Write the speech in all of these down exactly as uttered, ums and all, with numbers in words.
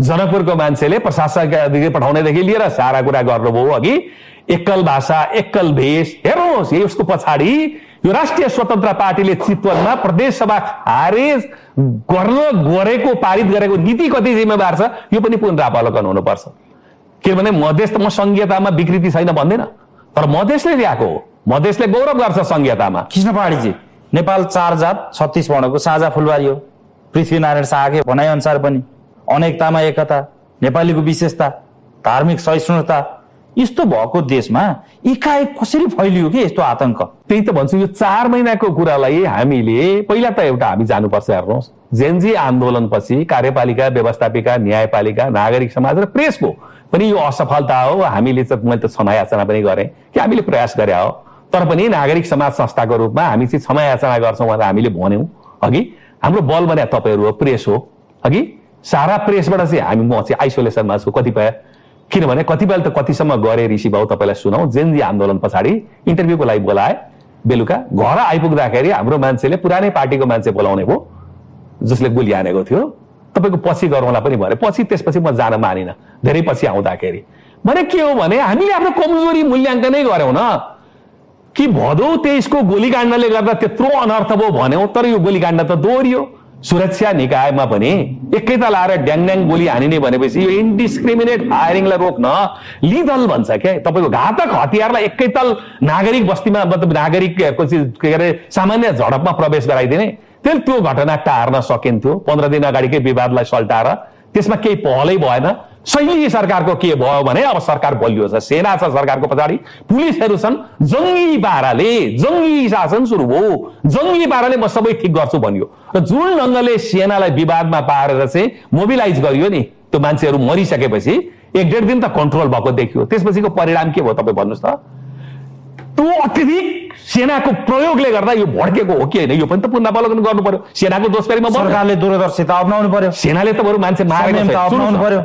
जनकपुरको मान्छेले प्रशासक अधिकारी पठाउनेदेखि लिएर सारा कुरा गर्नुभयो। अघि एकल भाषा एकल भेष, हेर्नुहोस् यसको पछाडि यो राष्ट्रिय स्वतन्त्र पार्टीले चितवनमा प्रदेश सभा खारेज गर्न गरेको पारित गरेको नीति कति जिम्मेवार छ यो पनि पुनरावलोकन हुनुपर्छ। किनभने मधेस त म संघीयतामा विकृति छैन भन्दैन, तर मधेसले ल्याएको हो, मधेसले गौरव गर्छ संघीयतामा। कृष्ण पहाडीजी, नेपाल चार जात छत्तीस वर्णको साझा फुलबारी हो। पृथ्वीनारायण शाहकै भनाइ अनुसार पनि अनेकतामा एकता, नेपालीको विशेषता, धार्मिक सहिष्णुता, यस्तो भएको देशमा एकाएक कसरी फैलियो कि यस्तो आतंक? त्यही त भन्छु, यो चार महिनाको कुरालाई हामीले पहिला त एउटा हामी जानुपर्छ। हेर्नुहोस्, जेनजी आन्दोलनपछि कार्यपालिका, व्यवस्थापिका, न्यायपालिका, नागरिक समाज र प्रेसको पनि यो असफलता हो। हामीले त मैले त क्षमायाचना पनि गरेँ कि हामीले प्रयास गरे हो, तर पनि नागरिक समाज संस्थाको रूपमा हामी चाहिँ क्षमायाचना गर्छौँ भनेर हामीले भन्यौँ। अघि हाम्रो बल भने तपाईँहरू हो, प्रेस हो। अघि सारा प्रेसबाट चाहिँ हामी म चाहिँ आइसोलेसनमा छु कतिपय, किनभने कतिपय त कतिसम्म गरे ऋषि भाउ तपाईँलाई सुनाऊ। जेनजी आन्दोलन पछाडि इन्टरभ्यूको लागि बोलाए, बेलुका घर आइपुग्दाखेरि हाम्रो मान्छेले पुरानै पार्टीको मान्छे बोलाउने भयो जसले गोली हानेको थियो। तपाईँको पछि गरौँला पनि भने पछि त्यसपछि म जान मानिनँ, धेरै पछि आउँदाखेरि भने के हो भने हामीले आफ्नो कमजोरी मूल्याङ्कनै गऱ्यौँ न कि भदौ तेइसको गोलीकाण्डले गर्दा त्यत्रो अनर्थ भयो भन्यौँ, तर यो गोलीकाण्ड त दोहोरियो। सुरक्षा निकायमा पनि एकैताल आएर ड्याङ ड्याङ गोली हानिने भनेपछि यो इन्डिस्क्रिमिनेट फायरिङलाई रोक्न लिदल भन्छ क्या। तपाईँको घातक हतियारलाई एकैताल नागरिक बस्तीमा मतलब नागरिकहरूको के अरे सामान्य झडपमा प्रवेश गराइदिने, त्यसले त्यो घटना टार्न सकिन्थ्यो। पन्ध्र दिन अगाडिकै विवादलाई सल्टाएर त्यसमा केही पहलै भएन। सैनिक सरकारको के भयो भने अब सरकार बलियो छ, सेना छ सरकारको पछाडि, पुलिसहरू छन्, जङ्गी पाराले जङ्गी शासन सुरु भयो। जङ्गी पाराले म सबै ठिक गर्छु भनियो र जुन ढङ्गले सेनालाई विवादमा पारेर चाहिँ मोबिलाइज गरियो नि, त्यो मान्छेहरू मरिसकेपछि एक डेढ दिन त कन्ट्रोल भएको देखियो। त्यसपछिको परिणाम के भयो तपाईँ भन्नुहोस् त? त्यो अत्यधिक सेनाको प्रयोगले गर्दा यो भड्केको हो कि होइन यो पनि त पुनरावलोकन गर्नु पर्यो। सेनाको दोषकारीमा सरकारले दूरदर्शिता अपनाउनु पर्यो, सेनाले त बरु मान्छे मारेको अपनाउनु पर्यो।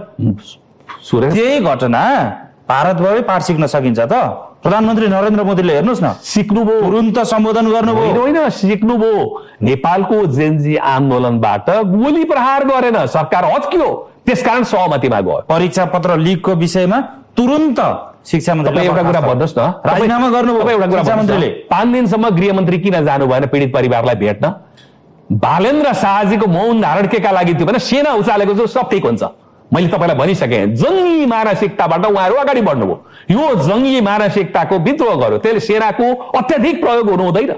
त्यही घटना भारतबाटै पाठ सिक्न सकिन्छ त। प्रधानमन्त्री नरेन्द्र मोदीले हेर्नुहोस् न, सिक्नुभयो, तुरुन्त सम्बोधन गर्नुभयो। होइन सिक्नुभयो, नेपालको जेनजी आन्दोलनबाट गोली प्रहार गरेन, सरकार हच्कियो, त्यसकारण सहमतिमा गयो। परीक्षा पत्र लिकको विषयमा तुरुन्त शिक्षा मन्त्रीले एउटा कुरा भन्नुहोस् न, राजीनामा गर्नुभयो एउटा कुरा शिक्षा मन्त्रीले। पाँच दिनसम्म गृहमन्त्री किन जानु भएन पीडित परिवारलाई भेट्न? बालेन्द्र शाहजीको मौन धारण केका लागि थियो भने सेना उचालेको चाहिँ सब ठिक हुन्छ। मैले तपाईँलाई भनिसकेँ, जङ्गी मानसिकताबाट उहाँहरू अगाडि बढ्नुभयो। यो जङ्गी मानसिकताको विद्रोह गर्यो, त्यसले सेनाको अत्याधिक प्रयोग हुनु हुँदैन,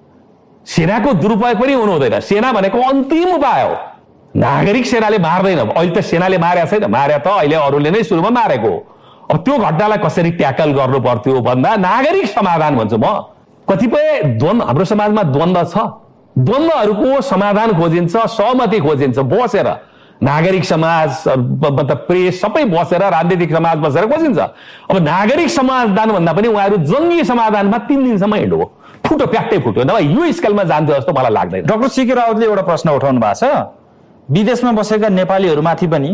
सेनाको दुरुपयोग पनि हुनु हुँदैन। सेना भनेको अन्तिम उपाय हो, नागरिक सेनाले मार्दैन। अहिले त सेनाले मारेको छैन, मारे त अहिले अरूले नै सुरुमा मारेको हो। अब त्यो घटनालाई कसरी ट्याकल गर्नु पर्थ्यो भन्दा नागरिक समाधान भन्छु म। कतिपय द्वन्द्व हाम्रो समाजमा द्वन्द्व छ, द्वन्द्वहरूको समाधान खोजिन्छ, सहमति खोजिन्छ, बसेर नागरिक समाज मतलब प्रेस सबै बसेर राजनीतिक समाज बसेर खोजिन्छ। अब नागरिक समाधान भन्दा पनि उहाँहरू जङ्गी समाधानमा तीन दिनसम्म हिँड्नु हो, फुटो प्याक्टै फुट्यो, नभए यो स्केलमा जान्थ्यो जस्तो मलाई लाग्दैन। डाक्टर सीके रावतले एउटा प्रश्न उठाउनु भएको छ, विदेशमा बसेका नेपालीहरूमाथि पनि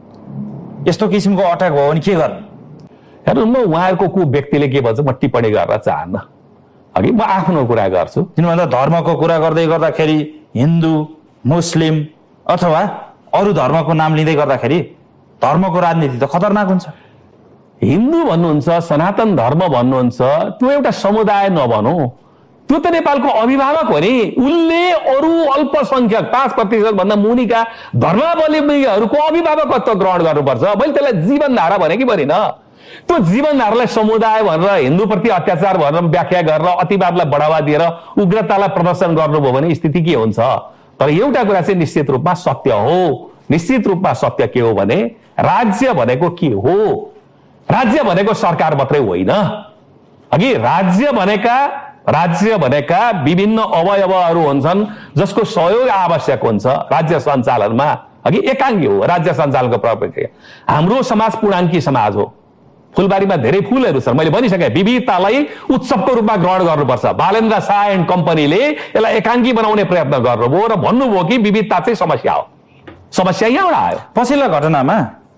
यस्तो किसिमको अट्याक भयो भने के गर्नु? हेर्नु, म उहाँहरूको को व्यक्तिले के भन्छ म टिप्पणी गर्न चाहन्न। अघि म आफ्नो कुरा गर्छु, किन भन्दा धर्मको कुरा गर्दै गर्दाखेरि हिन्दू मुस्लिम अथवा अरू धर्मको नाम लिँदै गर्दाखेरि धर्मको राजनीति त खतरनाक हुन्छ। हिन्दू भन्नुहुन्छ, सनातन धर्म भन्नुहुन्छ, त्यो एउटा समुदाय नभनौँ, त्यो त नेपालको अभिभावक हो नि। उसले अरू अल्पसंख्यक पाँच प्रतिशत भन्दा मुनिका धर्मावलम्बीहरूको अभिभावकत्व ग्रहण गर्नुपर्छ। मैले त्यसलाई जीवनधारा भने कि भनिन, त्यो जीवनधारालाई समुदाय भनेर हिन्दूप्रति अत्याचार भनेर व्याख्या गरेर अतिवादलाई बढावा दिएर उग्रतालाई प्रदर्शन गर्नुभयो भने स्थिति के हुन्छ? तर एउटा कुरा चाहिँ निश्चित रूपमा सत्य हो, निश्चित रूपमा सत्य के हो भने राज्य भनेको के हो? राज्य भनेको सरकार मात्रै होइन। अघि राज्य भनेका राज्य भनेका विभिन्न अवयवहरू हुन्छन् जसको सहयोग आवश्यक हुन्छ राज्य सञ्चालनमा। अघि एकाङ्गी हो राज्य सञ्चालनको प्रक्रिया। हाम्रो समाज पूर्णाङ्की समाज हो, फुलबारीमा धेरै फुलहरू छन्। मैले भनिसकेँ, विविधतालाई उत्सवको रूपमा ग्रहण गर्नुपर्छ। बालेन्द्र शाह एन्ड कम्पनीले यसलाई एकाङ्की बनाउने प्रयत्न गर्नुभयो र भन्नुभयो कि विविधता चाहिँ समस्या हो। समस्या यहाँबाट आयो। पछिल्लो घटनामा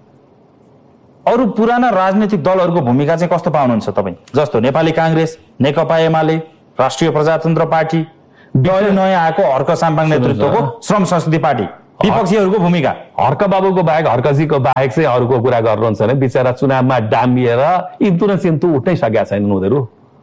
अरू पुराना राजनीतिक दलहरूको भूमिका चाहिँ कस्तो पाउनुहुन्छ तपाईँ? जस्तो नेपाली काङ्ग्रेस, नेकपा एमाले, राष्ट्रिय प्रजातन्त्र पार्टी, नयाँ आएको हर्क साम्पाङ नेतृत्वको श्रम संस्कृति पार्टी, विपक्षीहरूको भूमिका हर्क बाबुको बाहेक हर्कजीको बाहेक चाहिँ अरूको कुरा गर्नुहुन्छ भने बिचरा चुनावमा डाम्बिएर इन्तु न चिन्तु उठ्नै सकेका छैनन् उनीहरू।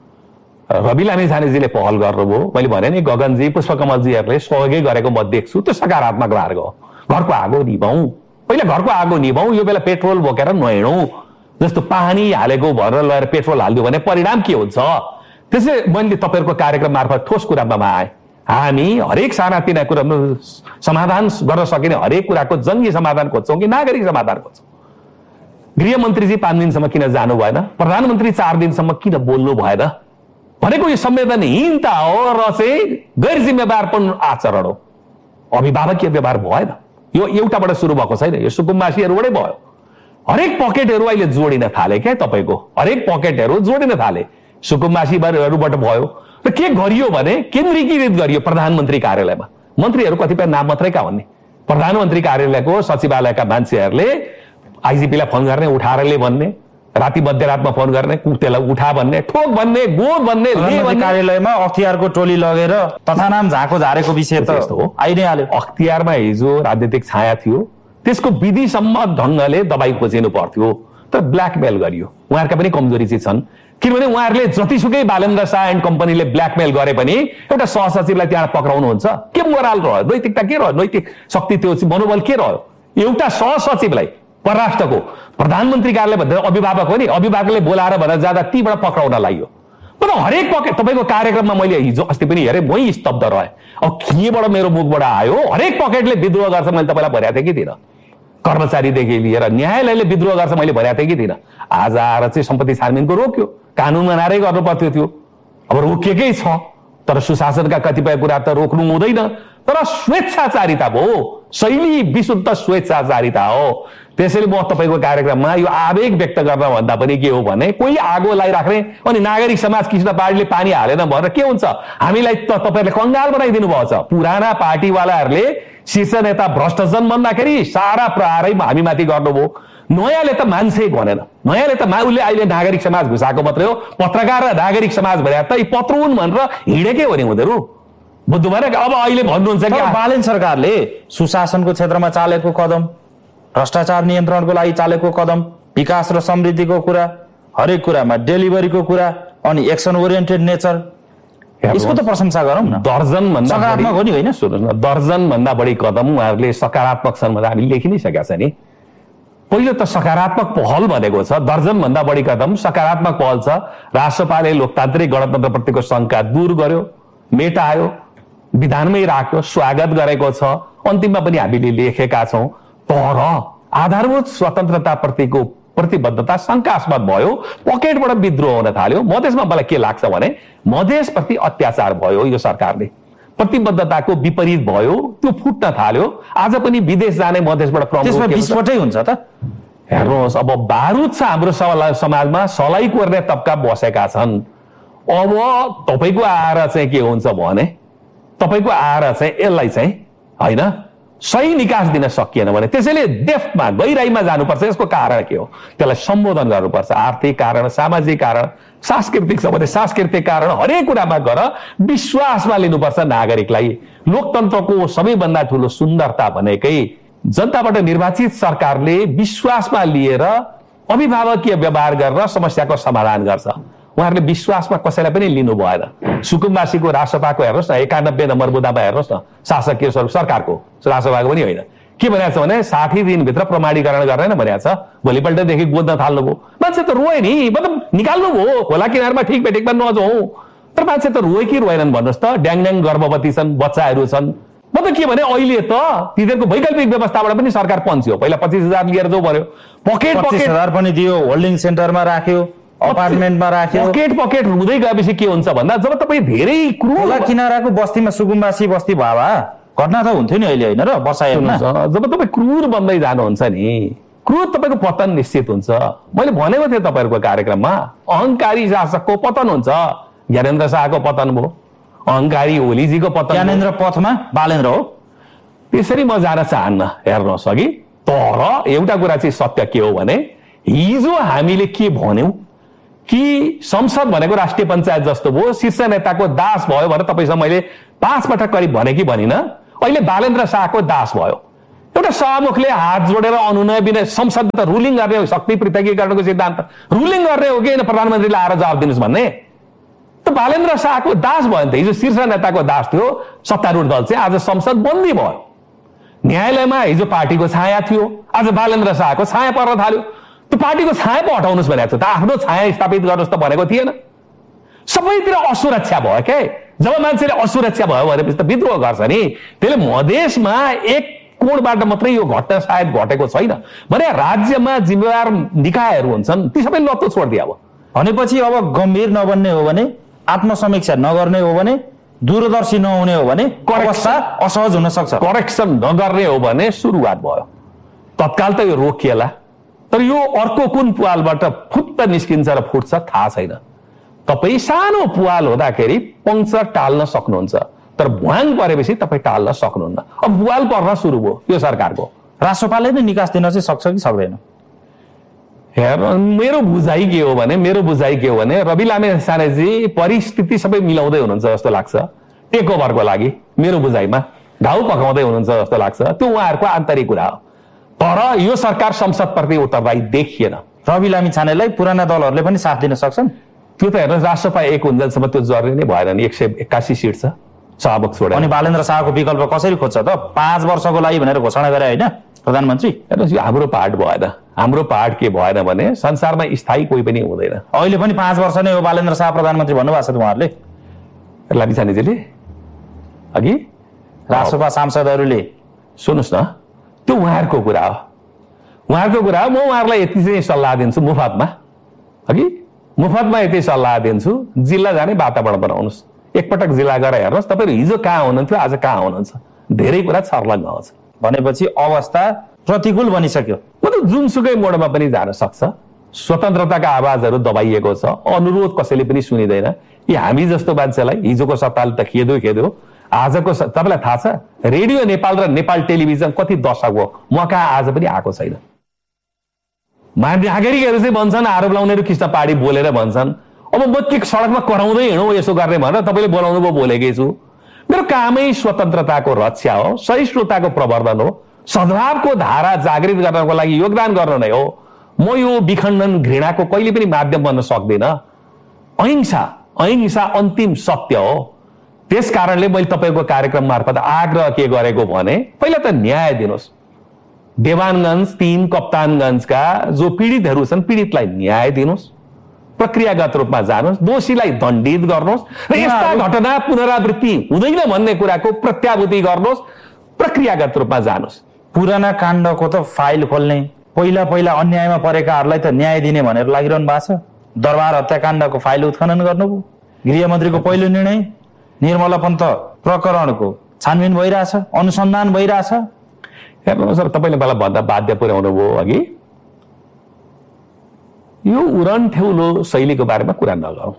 रवि लामी छानेजीले पहल गर्नुभयो, मैले भने नि गगनजी पुष्पकमलजीहरूले सहयोगै गरेको म देख्छु, त्यो सकारात्मक मार्ग हो। घरको आगो निभाउँ, पहिला घरको आगो निभाउँ, यो बेला पेट्रोल बोकेर नहिँडौँ। जस्तो पानी हालेको भनेर लगेर पेट्रोल हालिदियो भने परिणाम के हुन्छ? त्यसै मैले तपाईँहरूको कार्यक्रम मार्फत ठोस कुरामा आएँ, हामी हरेक सानातिना कुरा समाधान गर्न सकिने हरेक कुराको जङ्गी समाधान खोज्छौँ कि नागरिक समाधान खोज्छौँ? गृहमन्त्रीजी पाँच दिनसम्म किन जानु भएन? प्रधानमन्त्री चार दिनसम्म किन बोल्नु भएन? भनेको यो संवेदनहीनता हो र चाहिँ गैर जिम्मेवारपन आचरण हो, अभिभावकीय व्यवहार भएन। यो एउटाबाट सुरु भएको छैन, यो सुकुम्बासीहरूबाटै भयो। हरेक पकेटहरू अहिले जोडिन थाले क्या, तपाईँको हरेक पकेटहरू जोडिन थाले सुकुम्बासीहरूबाट भयो। र के गरियो भने केन्द्रीकृत गरियो प्रधानमन्त्री कार्यालयमा। मन्त्रीहरू कतिपय नाम मात्रैका हुन्, प्रधानमन्त्री कार्यालयको सचिवालयका मान्छेहरूले आइजिपीलाई फोन गर्ने, उठाएरले भन्ने, राति मध्यरातमा फोन गर्ने, त्यसलाई उठा भन्ने, ठोक भन्ने, गो भन्ने, कार्यालयमा अख्तियारको टोली लगेर तथानाम झाको झारेको विषय त हो आइ नै हाल्यो। अख्तियारमा हिजो राजनीतिक छाया थियो, त्यसको विधिसम्म ढङ्गले दबाई खोजिनु पर्थ्यो, तर ब्ल्याकमेल गरियो। उहाँहरूका पनि कमजोरी चाहिँ छन्, किनभने उहाँहरूले जतिसुकै बालेन्द्र शाह एन्ड कम्पनीले ब्ल्याकमेल गरे पनि एउटा सहसचिवलाई त्यहाँ पक्राउनुहुन्छ, के मोरल रह्यो? नैतिकता के रह्यो? नैतिक शक्ति त्यो मनोबल के रह्यो? एउटा सहसचिवलाई परराष्ट्रको प्रधानमन्त्री कार्यालय भन्दा अभिभावक हो नि, अभिभावकले बोलाएर भनेर जाँदा तीबाट पक्राउन लाग्यो। मतलब हरेक पकेट तपाईँको कार्यक्रममा मैले हिजो अस्ति पनि हेरेँ, मै स्तब्ध रहेँ। अब केबाट मेरो मुखबाट आयो? हरेक पकेटले विद्रोह गर्छ मैले तपाईँलाई भनेको थिएँ कि थिइनँ? कर्मचारीदेखि लिएर न्यायालयले विद्रोह गर्छ मैले भनेको थिएँ कि थिइनँ? आज आएर चाहिँ सम्पत्ति छानबिनको रोक्यो, कानुन बनाएरै गर्नु पर्थ्यो त्यो। अब रोकिएकै छ, तर सुशासनका कतिपय कुरा त रोक्नु हुँदैन। तर स्वेच्छाचारिता भयो, शैली विशुद्ध स्वेच्छाचारिता हो। त्यसैले म तपाईँको कार्यक्रममा यो आवेग व्यक्त गर्न भन्दा पनि के हो भने, कोही आगो लगाइराख्ने अनि नागरिक समाज कृष्ण पार्टीले पानी हालेन भनेर के हुन्छ? हामीलाई त तपाईँहरूले कङ्गाल बनाइदिनु भएको छ। पुराना पार्टीवालाहरूले शीर्ष नेता भ्रष्टजन भन्दाखेरि सारा प्रहारै हामीमाथि गर्नुभयो। नयाँले त मान्छे भनेन, नयाँले त उसले अहिले नागरिक समाज घुसाएको मात्रै हो। पत्रकार र नागरिक समाज भने त यी पत्रुन भनेर हिँडेकै हो नि उनीहरू, बुझ्नु भएन? अब अहिले भन्नुहुन्छ कि बालेन सरकारले सुशासनको क्षेत्रमा चालेको कदम, भ्रष्टाचार नियन्त्रणको लागि चालेको कदम, विकास र समृद्धिको कुरा, हरेक कुरामा डेलिभरीको कुरा, अनि एक्सन ओरिएन्टेड नेचर, यसको त प्रशंसा गरौँ न। दर्जन भन्दा सकारात्मक हो नि, होइन? सुन्नुहोस् न, दर्जन भन्दा बढी कदम उहाँहरूले सकारात्मक छन् भनेर हामी लेखि नै सकेका छ नि। पहिलो त सकारात्मक पहल भनेको छ, दर्जन भन्दा बढी कदम सकारात्मक पहल छ। राष्ट्रपालले लोकतान्त्रिक गणतन्त्रप्रतिको शङ्का दूर गर्यो, मेटायो, विधानमै राख्यो, स्वागत गरेको छ। अन्तिममा पनि हामीले लेखेका छौँ, तर आधारभूत स्वतन्त्रताप्रतिको प्रतिबद्धता शङ्कास्पद भयो, पकेटबाट विद्रोह हुन थाल्यो। मधेसमा मलाई के लाग्छ भने मधेसप्रति अत्याचार भयो, यो सरकारले प्रतिबद्धताको विपरीत भयो, त्यो फुट्न थाल्यो। आज पनि विदेश जाने मधेसबाट प्रमुख विस्फोटै हुन्छ त। हेर्नुहोस्, अब बारुद छ हाम्रो समाजमा, सलाई कोर्ने तबका बसेका छन्। अब तपाईँको आएर चाहिँ के हुन्छ भने, तपाईँको आएर चाहिँ यसलाई चाहिँ होइन सही निकास दिन सकिएन भने त्यसैले डेफ्टमा गहिराईमा जानुपर्छ। यसको कारण के हो त्यसलाई सम्बोधन गर्नुपर्छ। आर्थिक कारण, सामाजिक कारण, सांस्कृतिक छ भने सांस्कृतिक कारण, हरेक कुरामा गएर विश्वासमा लिनुपर्छ नागरिकलाई। लोकतन्त्रको सबैभन्दा ठुलो सुन्दरता भनेकै जनताबाट निर्वाचित सरकारले विश्वासमा लिएर अभिभावकीय व्यवहार गरेर समस्याको समाधान गर्छ। उहाँहरूले विश्वासमा कसैलाई पनि लिनु भएन। सुकुम्बासीको राष्ट्रसभाको हेर्नुहोस् न, एकानब्बे नम्बर मुद्दामा हेर्नुहोस् न, शासकीय सरकारको राष्ट्रसभाको पनि होइन, के भनेको छ भने साठी दिनभित्र प्रमाणीकरण गर्ने भनेको छ। भोलिपल्टदेखि गोद्न थाल्नुभयो। मान्छे त रोए नि, मतलब निकाल्नु भयो, खोला किनारमा ठिक बेठिकमा नजाउँ। तर मान्छे त रोए कि रोएनन् भन्नुहोस् त? ड्याङ गर्भवती छन्, बच्चाहरू छन्। मतलब के भने अहिले त तिनीहरूको वैकल्पिक व्यवस्थाबाट पनि सरकार पन्च्यो। पहिला पच्चिस हजार लिएर जाउँ पर्यो, पकेट पकेट हजार पनि दियो, होल्डिङ सेन्टरमा राख्यो, अपार्टमेन्टमा राख्यो। पकेट पकेट हुँदै गएपछि के हुन्छ भन्दा जब तपाईँ धेरै खोला किनाराको बस्तीमा सुकुम्बासी बस्ती भावा घटना त हुन्थ्यो नि अहिले, होइन र? वर्षायाममा जब तपाईँ क्रूर बन्दै जानुहुन्छ नि, क्रूर तपाईँको पतन निश्चित हुन्छ। मैले भनेको थिएँ तपाईँहरूको कार्यक्रममा, अहङ्कारी शासकको पतन हुन्छ। ज्ञानेन्द्र शाहको पतन भयो, अहङ्कारी ओलीजीको पतन। ज्ञानेन्द्र पथमा बालेन्द्र हो। त्यसरी म जान चाहन्न, हेर्नुहोस् अघि। तर एउटा कुरा चाहिँ सत्य के हो भने हिजो हामीले के भन्यौँ कि संसद भनेको राष्ट्रिय पञ्चायत जस्तो भयो, शीर्ष नेताको दास भयो भनेर तपाईँसँग मैले पाँच पटक करिब भने कि भनिनँ। अहिले बालेन्द्र शाहको दास भयो। एउटा सभामुखले हात जोडेर अनुनय विनय संसद त रुलिङ गर्ने हो, शक्ति पृथकीकरणको सिद्धान्त रुलिङ गर्ने हो कि होइन प्रधानमन्त्रीले आएर जवाब दिनुहोस् भन्ने? त बालेन्द्र शाहको दास भयो नि त। हिजो शीर्ष नेताको दास थियो सत्तारूढ दल चाहिँ, आज संसद बन्दी भयो। न्यायालयमा हिजो पार्टीको छाया थियो, आज बालेन्द्र शाहको छाया पर्न थाल्यो। त्यो पार्टीको छाया पो हटाउनुहोस् भनेको थियो त, आफ्नो छाया स्थापित गर्नुहोस् त भनेको थिएन। सबैतिर असुरक्षा भयो क्या। जब मान्छेले असुरक्षा भयो भनेपछि त विद्रोह गर्छ नि। त्यसले मधेसमा एक कोणबाट मात्रै यो घटना सायद घटेको छैन भने राज्यमा जिम्मेवार निकायहरू हुन्छन्, ती सबै लत्तो छोडिदिए। अब भनेपछि अब गम्भीर नबन्ने हो भने, आत्मसमीक्षा नगर्ने हो भने, दूरदर्शी नहुने हो भने अवस्था असहज हुन सक्छ। करेक्सन नगर्ने हो भने सुरुवात भयो, तत्काल त यो रोकिएला। तर यो अर्को कुन पुवालबाट फुत्त निस्किन्छ र फुट्छ थाहा छैन। तपाईँ सानो पुवाल हुँदाखेरि पङ्क्चर टाल्न सक्नुहुन्छ, तर भुवाङ परेपछि तपाईँ टाल्न सक्नुहुन्न। अब पुवाल पर्न सुरु भयो यो सरकारको। रासोपाले नै निकास दिन चाहिँ सक्छ कि सक्दैन? हेर, मेरो बुझाइ के हो भने मेरो बुझाइ के हो भने रवि लामिछानेजी परिस्थिति सबै मिलाउँदै हुनुहुन्छ जस्तो लाग्छ टेक ओभरको लागि। मेरो बुझाइमा घाउ पकाउँदै हुनुहुन्छ जस्तो लाग्छ, त्यो उहाँहरूको आन्तरिक कुरा हो। तर यो सरकार संसदप्रति उत्तरदायी देखिएन। रवि लामिछानेलाई पुराना दलहरूले पनि साथ दिन सक्छन्? त्यो त हेर्नुहोस्, राष्ट्रपा एक हुन्जेलसम्म त्यो जरुरी नै भएन नि। एक सय एक्कासी सिट छ सभामुख छोडेर। अनि बालेन्द्र शाहको विकल्प कसरी खोज्छ त? पाँच वर्षको लागि भनेर घोषणा गरे होइन प्रधानमन्त्री? हेर्नुहोस्, यो हाम्रो पार्ट भएन। हाम्रो पार्ट के भएन भने संसारमा स्थायी कोही पनि हुँदैन। अहिले पनि पाँच वर्ष नै हो बालेन्द्र शाह प्रधानमन्त्री भन्नुभएको छ उहाँहरूले, लामिछानेजीले अघि राष्ट्रपा सांसदहरूले। सुन्नुहोस् न, त्यो उहाँहरूको कुरा हो, उहाँहरूको कुरा हो। म उहाँहरूलाई यति चाहिँ सल्लाह दिन्छु मुफतमा, अघि मुफतमा यति सल्लाह दिन्छु, जिल्ला जाने वातावरण बनाउनुहोस्। एकपटक जिल्ला गएर हेर्नुहोस्, तपाईँहरू हिजो कहाँ हुनुहुन्थ्यो, आज कहाँ हुनुहुन्छ, धेरै कुरा छर्लङ्ग आउँछ। भनेपछि अवस्था प्रतिकूल बनिसक्यो। म त जुनसुकै मोडमा पनि जान सक्छ। स्वतन्त्रताका आवाजहरू दबाइएको छ, अनुरोध कसैले पनि सुनिँदैन। यी हामी जस्तो मान्छेलाई हिजोको सत्ताले त खेद्यो खेद्यो, आजको तपाईँलाई थाहा छ रेडियो नेपाल र नेपाल टेलिभिजन कति दशक हो म कहाँ आज पनि आएको छैन। नागरिकहरू चाहिँ भन्छन्, आरोप लाउनेहरू कृष्ण पहाडी बोलेर भन्छन् अब म के सडकमा कराउँदै हिँडौँ यसो गर्ने भनेर तपाईँले बोलाउनु भयो, बोलेकै छु। मेरो कामै स्वतन्त्रताको रक्षा हो, सहिष्णुताको प्रवर्धन हो, सद्भावको धारा जागृत गर्नको लागि योगदान गर्न नै हो। म यो विखण्डन घृणाको कहिले पनि माध्यम बन्न सक्दिनँ। अहिंसा अहिंसा अन्तिम सत्य हो। त्यस कारणले मैले तपाईँको कार्यक्रम मार्फत आग्रह के गरेको भने पहिला त न्याय दिनुहोस्। देवानगञ्ज तीन कप्तानगञ्जका जो पीडितहरू छन् पीडितलाई न्याय दिनुहोस्, प्रक्रियागत रूपमा जानुहोस्, दोषीलाई दण्डित गर्नुहोस् र यस्ता घटना पुनरावृत्ति हुँदैन भन्ने कुराको प्रत्याभूति गर्नुहोस्, प्रक्रियागत रूपमा जानुहोस्। पुराना काण्डको त फाइल खोल्ने, पहिला पहिला अन्यायमा परेकाहरूलाई त न्याय दिने भनेर लागिरहनु भएको छ। दरबार हत्याकाण्डको फाइल उत्खनन गर्नुभयो, गृहमन्त्रीको पहिलो निर्णय, निर्मला पन्त प्रकरणको छानबिन भइरहेछ, अनुसन्धान भइरहेछ। हेर्नुहोस् सर, तपाईँले मलाई भन्दा बाध्य पुर्याउनु भयो अघि, यो उरनठेउलो शैलीको बारेमा कुरा नगरौँ।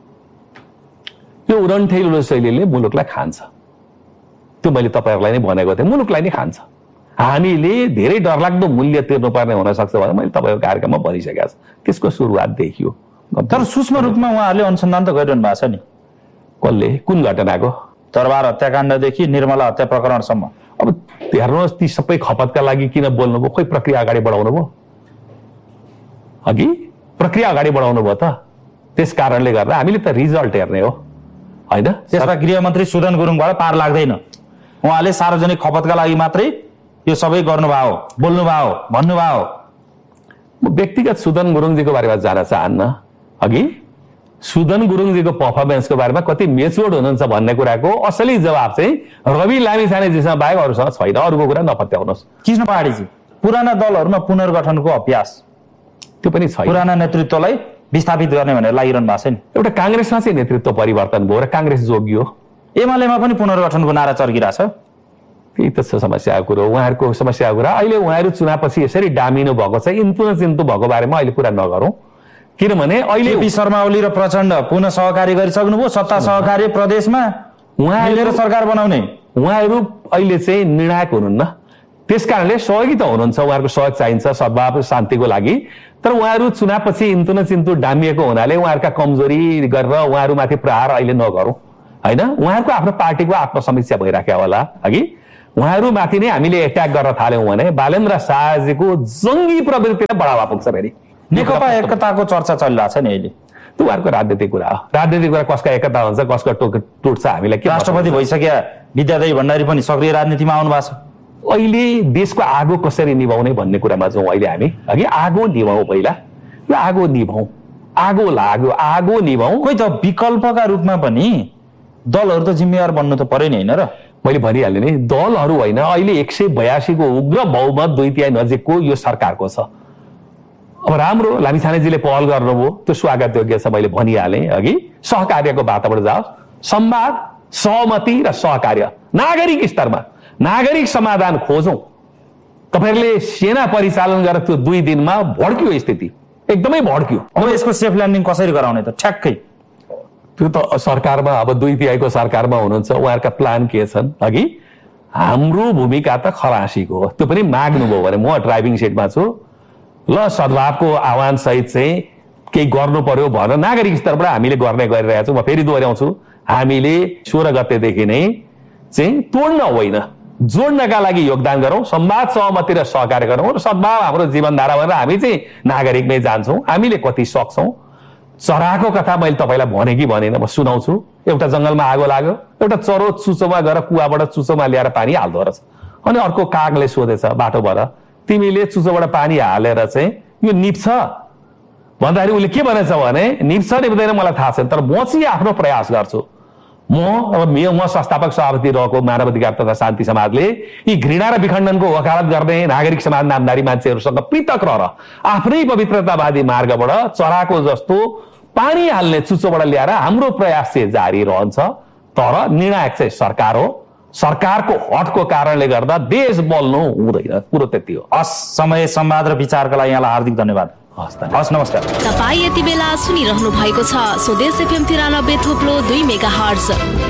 यो उरनठेउलो शैलीले मुलुकलाई खान्छ, त्यो मैले तपाईँहरूलाई नै भनेको थिएँ, मुलुकलाई नै खान्छ। हामीले धेरै डरलाग्दो मूल्य तिर्नुपर्ने हुन सक्छ भनेर मैले तपाईँको कार्यक्रममा भनिसकेको छु। त्यसको सुरुवात देखियो। तर सूक्ष्म रूपमा उहाँहरूले अनुसन्धान त गरिरहनु भएको छ नि। कसले? कुन घटनाको? दरबार हत्याकाण्डदेखि निर्मला हत्या प्रकरणसम्म। अब हेर्नुहोस्, ती सबै खपतका लागि किन बोल्नुभयो? खोइ प्रक्रिया अगाडि बढाउनु भयो, अघि प्रक्रिया अगाडि बढाउनु भयो त। त्यस कारणले गर्दा हामीले त रिजल्ट हेर्ने हो होइन। त्यसमा गृहमन्त्री सुदन गुरुङबाट पार लाग्दैन। उहाँले सार्वजनिक खपतका लागि मात्रै यो सबै गर्नुभयो, बोल्नुभयो, भन्नुभयो। म व्यक्तिगत सुदन गुरुङजीको बारेमा जान चाहन्न। अघि सुदन गुरुङजीको पर्फर्मेन्सको बारेमा कति मेच्योर्ड हुनुहुन्छ भन्ने कुराको असली जवाब चाहिँ रवि लामिछानेजीसँग बाहेक अरूसँग छैन। अरूको कुरा नपत्याउनुहोस्। कृष्ण पहाडीजी, पुराना दलहरूमा पुनर्गठनको अभ्यास त्यो पनि छैन। पुराना नेतृत्वलाई विस्थापित गर्ने भनेर लागिरहनु भएको छ नि। एउटा काङ्ग्रेसमा चाहिँ नेतृत्व परिवर्तन भयो र काङ्ग्रेस जोगियो। एमालेमा पनि पुनर्गठनको नारा चर्किरहेछ। त्यही त छ समस्याको कुरो, उहाँहरूको समस्याको कुरा। अहिले उहाँहरू चुनावपछि यसरी डामिनु भएको छ, इन्तु चिन्तु भएको बारेमा अहिले कुरा नगरौँ, किनभने अहिले केपी शर्मा ओली र प्रचण्ड पुनः सहकारी गरिसक्नुभयो। सत्ता सहकारी प्रदेशमा उहाँहरूले सरकार बनाउने। उहाँहरू अहिले चाहिँ निर्णायक हुनुहुन्न, त्यस कारणले सहयोगी त हुनुहुन्छ, उहाँहरूको सहयोग चाहिन्छ सद्भाव शान्तिको लागि। तर उहाँहरू चुनावपछि इन्तु न चिन्तु डामिएको हुनाले उहाँहरूका कमजोरी गरेर उहाँहरूमाथि प्रहार अहिले नगरौँ होइन। उहाँहरूको आफ्नो पार्टीको आत्मसमीक्षा भइराख्यो होला अघि। उहाँहरूमाथि नै हामीले एट्याक गर्न थाल्यौँ भने बालेन्द्र शाहजीको जङ्गी प्रवृत्तिलाई बढावा पुग्छ फेरि। नेकपा एकताको चर्चा चलिरहेछ नि अहिले। त्यो उहाँहरूको राजनीतिक कुरा हो। राजनीतिक कुरा कसका एकता हुन्छ कसको टुट्छ हामीलाई के। राष्ट्रपति भइसक्या विद्यादेवी भण्डारी पनि सक्रिय राजनीतिमा आउनु भएको छ। अहिले देशको आगो कसरी निभाउने भन्ने कुरामा जाउँ अहिले हामी। अघि आगो निभाउँ, पहिला यो आगो निभाउँ, आगो लाग्यो आगो निभाउँ। खोइ त विकल्पका रूपमा पनि दलहरू त जिम्मेवार बन्नु त पर्यो नि होइन र। मैले भनिहालेँ नि, दलहरू होइन, अहिले एक सय बयासीको उग्र बहुमत दुई तिहाई नजिकको यो सरकारको छ। अब राम्रो लामिछानेजीले पहल गर्नुभयो, त्यो स्वागत योग्य छ। मैले भनिहालेँ अघि, सहकार्यको वातावरण जाओस्, संवाद, सहमति र सहकार्य नागरिक स्तरमा नागरिक समाधान खोजौँ। तपाईँहरूले सेना परिचालन गरेर त्यो दुई दिनमा भड्कियो स्थिति, एकदमै भड्कियो। अब यसको सेफ ल्यान्डिङ कसरी गराउने त ठ्याक्कै? त्यो त सरकारमा, अब दुई तिहाईको सरकारमा हुनुहुन्छ, उहाँहरूका प्लान के छन्? अघि हाम्रो भूमिका त खलासीको हो, त्यो पनि माग्नुभयो भने म ड्राइभिङ सिटमा छु, ल सद्भावको आह्वान सहित चाहिँ केही गर्नु पर्यो भनेर नागरिक स्तरबाट हामीले गर्ने गरिरहेका छौँ। म फेरि दोहोऱ्याउँछु, हामीले सोह्र गतेदेखि नै चाहिँ तोड्न होइन जोड्नका लागि योगदान गरौँ, संवाद सहमति र सहकार्य गरौँ र सद्भाव हाम्रो जीवनधारा भनेर हामी चाहिँ नागरिकमै जान्छौँ। हामीले कति सक्छौँ। चराको कथा मैले तपाईँलाई भने कि भनेन, म सुनाउँछु। एउटा जङ्गलमा आगो लाग्यो, एउटा चरो चुचोमा गएर कुवाबाट चुचोमा ल्याएर पानी हाल्दो रहेछ। अनि अर्को कागले सोधेछ बाटोबाट, तिमीले चुचोबाट पानी हालेर चाहिँ यो निप्छ भन्दाखेरि उसले के भनेछ भने, निप्छ निप्दैन मलाई थाहा छैन, तर म चाहिँ आफ्नो प्रयास गर्छु। म अब म संस्थापक सभापति रहेको मानव अधिकार तथा शान्ति समाजले यी घृणा र विखण्डनको वकालत गर्ने नागरिक समाज नामदारी मान्छेहरूसँग पृथक रहेर आफ्नै पवित्रतावादी मार्गबाट चराको जस्तो पानी हाल्ने चुचोबाट ल्याएर हाम्रो प्रयास चाहिँ जारी रहन्छ। तर निर्णायक चाहिँ सरकार हो। सरकारको हटको कारणले गर्दा देश बल्नु हुँदैन। कुरो त्यति हो। हस्, समय संवाद र विचारका लागि यहाँलाई हार्दिक धन्यवाद। हस्, नमस्कार। तपाईँ यति बेला सुनिरहनु भएको छ स्वदेश एफएम तिरानब्बे थोप्लो दुई मेगा हर्ज।